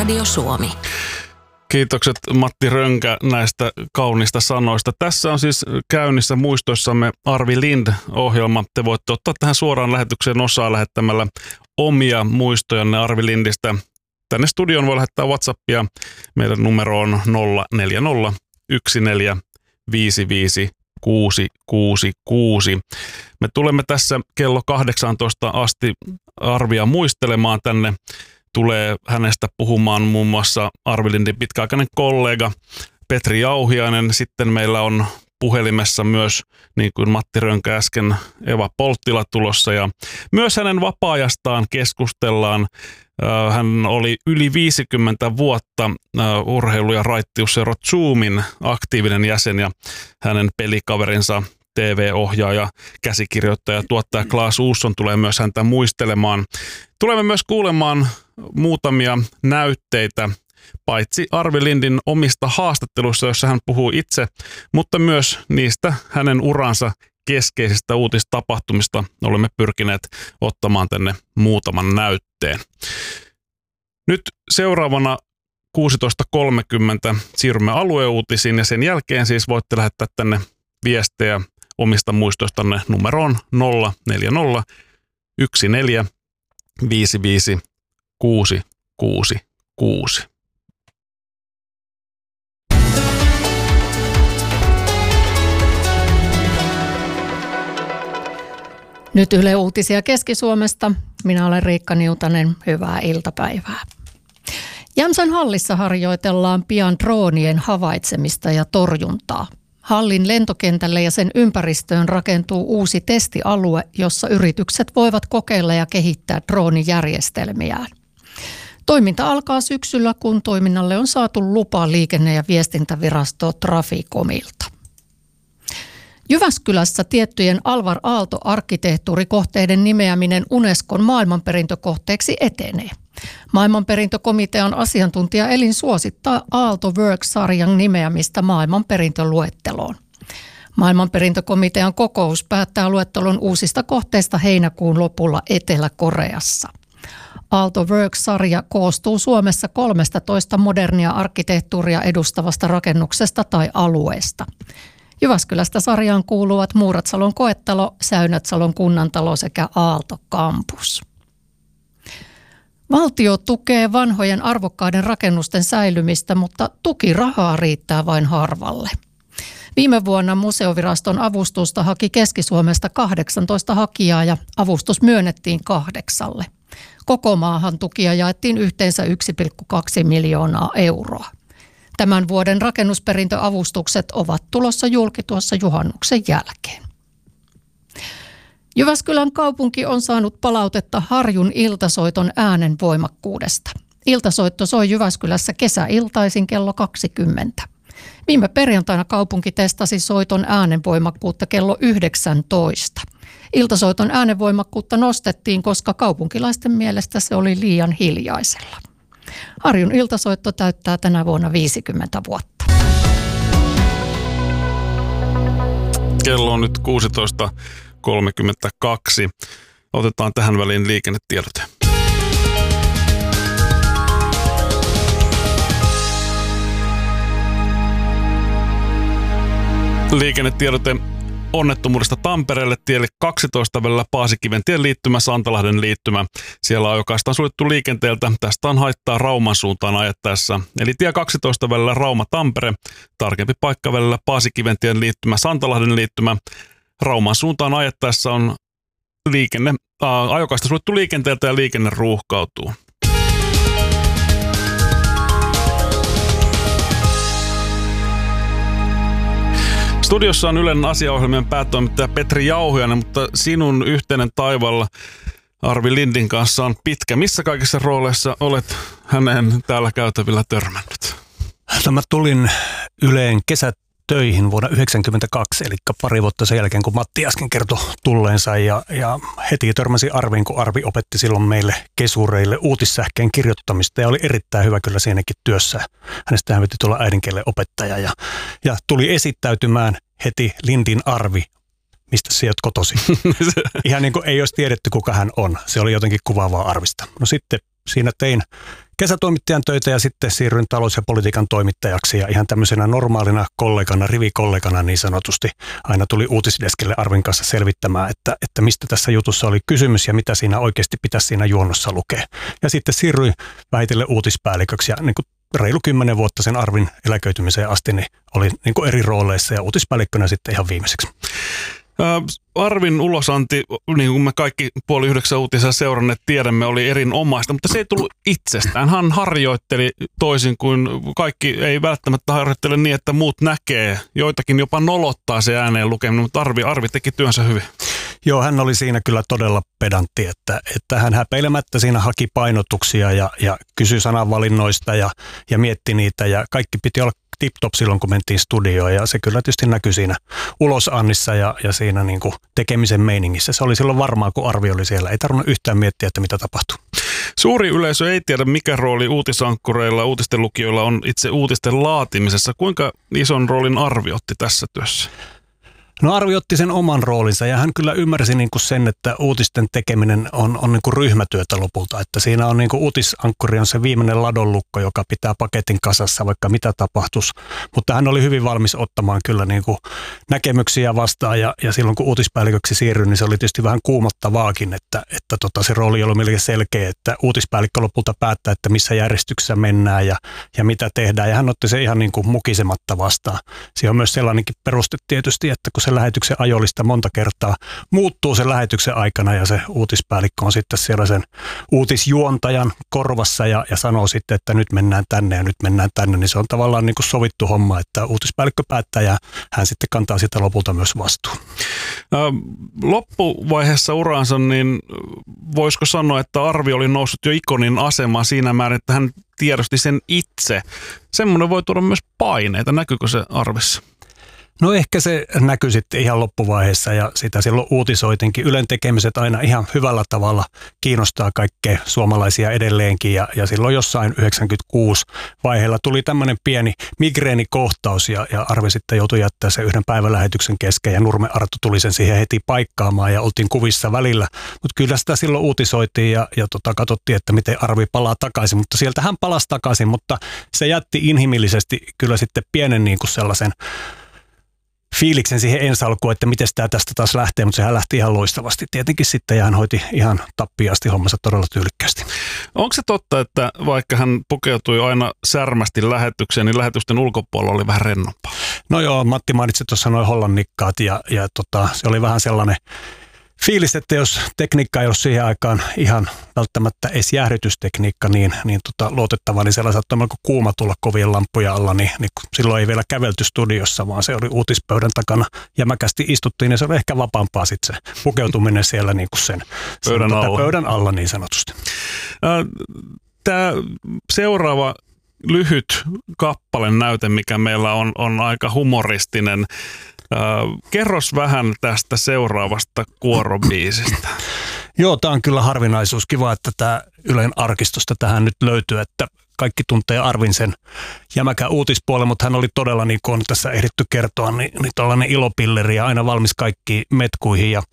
Radio Suomi. Kiitokset Matti Rönkä näistä kaunista sanoista. Tässä on siis käynnissä muistoissamme Arvi Lind-ohjelma. Te voitte ottaa tähän suoraan lähetykseen osaa lähettämällä omia muistojanne Arvi Lindistä. Tänne studioon voi lähettää WhatsAppia. Meidän numero on 040 14 666. Me tulemme tässä kello 18 asti Arvia muistelemaan tänne. Tulee hänestä puhumaan muun muassa Arvi Lindin pitkäaikainen kollega Petri Jauhiainen. Sitten meillä on puhelimessa myös, niin kuin Matti Rönkä äsken, Eva Polttila tulossa. Ja myös hänen vapaa-ajastaan keskustellaan. Hän oli yli 50 vuotta urheilu- ja raittiusseura Zoomin aktiivinen jäsen ja hänen pelikaverinsa TV-ohjaaja, käsikirjoittaja, tuottaja Claes Ohlson tulee myös häntä muistelemaan. Tulemme myös kuulemaan muutamia näytteitä, paitsi Arvi Lindin omista haastatteluissa, joissa hän puhuu itse, mutta myös niistä hänen uransa keskeisistä uutistapahtumista olemme pyrkineet ottamaan tänne muutaman näytteen. Nyt seuraavana 16.30 siirrymme alueuutisiin ja sen jälkeen siis voitte lähettää tänne viestejä omista muistoistanne numeroon 040 14 55 666. Nyt Yle Uutisia Keski-Suomesta. Minä olen Riikka Niutanen. Hyvää iltapäivää. Jämsän hallissa harjoitellaan pian droonien havaitsemista ja torjuntaa. Hallin lentokentälle ja sen ympäristöön rakentuu uusi testialue, jossa yritykset voivat kokeilla ja kehittää droonijärjestelmiään. Toiminta alkaa syksyllä, kun toiminnalle on saatu lupa liikenne- ja viestintävirasto Traficomilta. Jyväskylässä tiettyjen Alvar Aalto-arkkitehtuurikohteiden nimeäminen Unescon maailmanperintökohteeksi etenee. Maailmanperintökomitean asiantuntijaelin suosittaa Aalto Works-sarjan nimeämistä maailmanperintöluetteloon. Maailmanperintökomitean kokous päättää luettelon uusista kohteista heinäkuun lopulla Etelä-Koreassa. Aalto Works-sarja koostuu Suomessa 13 modernia arkkitehtuuria edustavasta rakennuksesta tai alueesta. Jyväskylästä sarjaan kuuluvat Muuratsalon koetalo, Säynätsalon kunnantalo sekä Aalto Campus. Valtio tukee vanhojen arvokkaiden rakennusten säilymistä, mutta tukirahaa riittää vain harvalle. Viime vuonna Museoviraston avustusta haki Keski-Suomesta 18 hakijaa ja avustus myönnettiin 8. Koko maahan tukia jaettiin yhteensä 1,2 miljoonaa euroa. Tämän vuoden rakennusperintöavustukset ovat tulossa julki tuossa juhannuksen jälkeen. Jyväskylän kaupunki on saanut palautetta Harjun iltasoiton äänen voimakkuudesta. Iltasoitto soi Jyväskylässä kesäiltaisin kello 20. Viime perjantaina kaupunki testasi soiton äänenvoimakkuutta kello 19. Iltasoiton äänenvoimakkuutta nostettiin, koska kaupunkilaisten mielestä se oli liian hiljaisella. Harjun iltasoitto täyttää tänä vuonna 50 vuotta. Kello on nyt 16.32. Otetaan tähän väliin liikennetiedote. Liikennetiedote onnettomuudesta Tampereelle tielle 12 välillä Paasikiventien liittymä, Santalahden liittymä. Siellä ajokaista on suljettu liikenteeltä. Tästä on haittaa Rauman suuntaan ajettaessa. Eli tie 12 välillä Rauma-Tampere, tarkempi paikka välillä Paasikiventien liittymä, Santalahden liittymä. Rauman suuntaan ajettaessa on ajokaista suljettu liikenteeltä ja liikenne ruuhkautuu. Studiossa on Ylen asiaohjelmien päätoimittaja Petri Jauhiainen, mutta sinun yhteinen taivaalla Arvi Lindin kanssa on pitkä. Missä kaikissa rooleissa olet häneen täällä käytävillä törmännyt? Mä tulin Yleen kesätöihin vuonna 1992, eli pari vuotta sen jälkeen, kun Matti äsken kertoi tulleensa. Ja heti törmäsin Arviin, kun Arvi opetti silloin meille kesureille uutissähkeen kirjoittamista. Ja oli erittäin hyvä kyllä siinäkin työssä. Hänestä hän piti tulla äidinkielen opettaja ja tuli esittäytymään heti Lindin Arvi. Mistä sä oot kotosi? Ihan niin kuin ei olisi tiedetty, kuka hän on. Se oli jotenkin kuvaavaa Arvista. No sitten siinä tein kesätoimittajan töitä ja sitten siirryin talous- ja politiikan toimittajaksi ja ihan tämmöisenä normaalina kollegana, rivikollegana niin sanotusti aina tuli uutisdeskille Arvin kanssa selvittämään, että mistä tässä jutussa oli kysymys ja mitä siinä oikeasti pitäisi siinä juonnossa lukea. Ja sitten siirryin vähitellen uutispäälliköksi ja niin kuin reilu 10 vuotta sen Arvin eläköitymiseen asti niin oli niin kuin eri rooleissa ja uutispäällikkönä sitten ihan viimeiseksi. Arvin ulosanti, niin kuin me kaikki 8:30 uutisia seuranneet tiedämme, oli erinomaista, mutta se ei tullut itsestään. Hän harjoitteli toisin kuin kaikki ei välttämättä harjoittele niin, että muut näkee. Joitakin jopa nolottaa se ääneen lukeminen, mutta Arvi teki työnsä hyvin. Joo, hän oli siinä kyllä todella pedantti, että hän häpeilemättä siinä haki painotuksia ja kysyi sananvalinnoista ja mietti niitä ja kaikki piti olla tip-top silloin, kun mentiin studioon ja se kyllä tietysti näkyi siinä ulosannissa ja siinä niin kuin tekemisen meiningissä. Se oli silloin varmaa, kun Arvi oli siellä. Ei tarvinnut yhtään miettiä, että mitä tapahtuu. Suuri yleisö ei tiedä, mikä rooli uutisankkureilla, uutisten lukijoilla on itse uutisten laatimisessa. Kuinka ison roolin Arvi otti tässä työssä? No Arvi otti sen oman roolinsa ja hän kyllä ymmärsi niin kuin sen, että uutisten tekeminen on niin kuin ryhmätyötä lopulta. Että siinä on niin kuin uutisankkuri on se viimeinen ladonlukko, joka pitää paketin kasassa, vaikka mitä tapahtuisi. Mutta hän oli hyvin valmis ottamaan kyllä niin kuin näkemyksiä vastaan ja silloin kun uutispäälliköksi siirryin, niin se oli tietysti vähän kuumottavaakin, että se rooli oli melkein selkeä, että uutispäällikkö lopulta päättää, että missä järjestyksessä mennään ja mitä tehdään. Ja hän otti se ihan niin kuin mukisematta vastaan. Siihen on myös sellainenkin peruste tietysti, että kun se lähetyksen ajolista monta kertaa muuttuu sen lähetyksen aikana ja se uutispäällikkö on sitten siellä sen uutisjuontajan korvassa ja sanoo sitten, että nyt mennään tänne ja nyt mennään tänne, niin se on tavallaan niin kuin sovittu homma, että uutispäällikkö päättää ja hän sitten kantaa sitä lopulta myös vastuun. Loppuvaiheessa uraansa, niin voisiko sanoa, että Arvi oli noussut jo ikonin asemaan siinä määrin, että hän tiedosti sen itse. Semmoinen voi tuoda myös paineita. Näkyykö se Arvissa? No ehkä se näkyy sitten ihan loppuvaiheessa ja sitä silloin uutisoitinkin. Ylen tekemiset aina ihan hyvällä tavalla kiinnostaa kaikkea suomalaisia edelleenkin ja silloin jossain 96 vaiheella tuli tämmöinen pieni migreenikohtaus ja Arvi sitten joutui jättää sen yhden päivälähetyksen kesken ja Nurme Arto tuli sen siihen heti paikkaamaan ja oltiin kuvissa välillä. Mutta kyllä sitä silloin uutisoitiin ja katsottiin, että miten Arvi palaa takaisin, mutta sieltä hän palasi takaisin, mutta se jätti inhimillisesti kyllä sitten pienen niin kuin sellaisen fiiliksen siihen ensi alkuun, että miten tämä tästä taas lähtee, mutta sehän lähti ihan loistavasti tietenkin sitten ja hän hoiti ihan tappiin asti hommansa todella tyylikkäästi. Onko se totta, että vaikka hän pukeutui aina särmästi lähetykseen, niin lähetysten ulkopuolella oli vähän rennompaa? No joo, Matti mainitsi tuossa noin hollannikkaat ja se oli vähän sellainen fiilis, että jos tekniikka ei ole siihen aikaan ihan välttämättä edes jäähdytystekniikka niin luotettava, niin siellä saattoi melko kuuma tulla kovien lampuja alla, niin silloin ei vielä kävelty studiossa, vaan se oli uutispöydän takana jämäkästi istuttiin ja se oli ehkä vapaampaa sitten se pukeutuminen siellä niin kuin sen pöydän alla niin sanotusti. Tämä seuraava lyhyt kappalen näyte, mikä meillä on aika humoristinen. Kerros vähän tästä seuraavasta kuorobiisistä. Joo, tämä on kyllä harvinaisuus. Kiva, että tämä Ylen arkistosta tähän nyt löytyy, että kaikki tuntee Arvin sen jämäkän uutispuolen, mutta hän oli todella, niin kuin on tässä ehditty kertoa, niin tällainen ilopilleri ja aina valmis kaikkiin metkuihin. Ja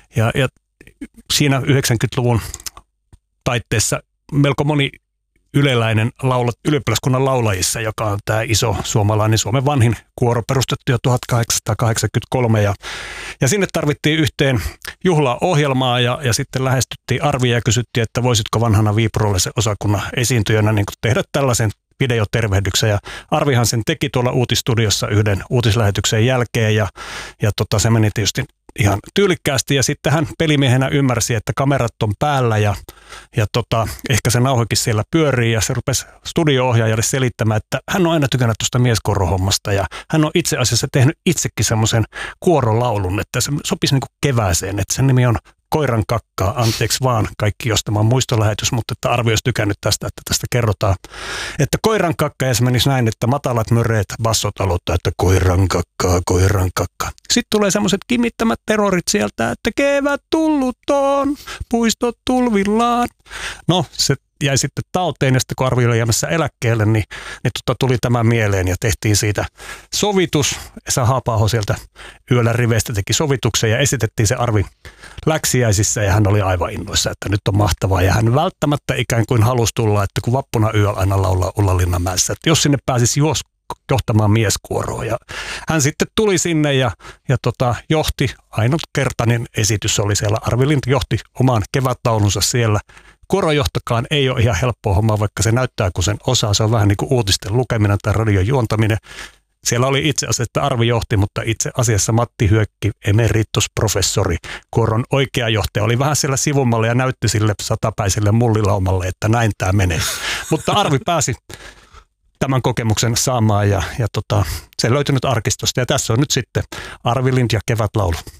siinä 90-luvun taitteessa melko moni yleläinen ylioppilaskunnan laulajissa, joka on tämä iso suomalainen, Suomen vanhin kuoro, perustettu jo 1883. Ja sinne tarvittiin yhteen juhlaohjelmaa ja sitten lähestyttiin Arvia ja kysyttiin, että voisitko vanhana viipurollisen osakunnan esiintyjänä niin tehdä tällaisen videotervehdyksen. Ja Arvihan sen teki tuolla uutistudiossa yhden uutislähetyksen jälkeen ja se meni tietysti ihan tyylikkäästi ja sitten hän pelimiehenä ymmärsi, että kamerat on päällä ja ehkä se nauhoikin siellä pyörii ja se rupesi studio-ohjaajalle selittämään, että hän on aina tykännyt tuosta mieskuorohommasta ja hän on itse asiassa tehnyt itsekin semmoisen kuorolaulun, että se sopisi niin kuin kevääseen, että sen nimi on Koiran kakkaa, anteeksi vaan kaikki, jos tämä on muistolähetys, mutta että Arvi olisi tykännyt tästä, että tästä kerrotaan, että koiran kakka ja se menisi näin, että matalat möreet bassot aloittaa, että koiran kakkaa, koiran kakkaa. Sitten tulee semmoiset kimittämät terrorit sieltä, että kevät tullut on, puistot tulvillaan. No, se jäi sitten talteen, ja sitten kun Arvi oli jäämässä eläkkeelle, niin tuli tämä mieleen ja tehtiin siitä sovitus. Esa Haapaho sieltä yöllä riveistä teki sovituksen ja esitettiin se Arvi läksiäisissä, ja hän oli aivan innoissa, että nyt on mahtavaa, ja hän välttämättä ikään kuin halusi tulla, että kun vappuna yöllä aina laulaa Ullalinnanmäessä, että jos sinne pääsisi johtamaan mieskuoroa, ja hän sitten tuli sinne ja johti, ainutkertainen esitys oli siellä, Arvi Lind johti oman kevättaulunsa siellä. Kuorojohtokaan ei ole ihan helppoa hommaa, vaikka se näyttää, kun sen osaa, se on vähän niin kuin uutisten lukeminen tai radion juontaminen. Siellä oli itse asiassa, että Arvi johti, mutta itse asiassa Matti Hyökki, emeritusprofessori, kuoron oikea johtaja, oli vähän siellä sivummalla ja näytti sille satapäiselle mullilaumalle, että näin tämä menee. Mutta Arvi pääsi tämän kokemuksen saamaan ja se löytynyt arkistosta. Ja tässä on nyt sitten Arvi Lind ja kevätlaulu.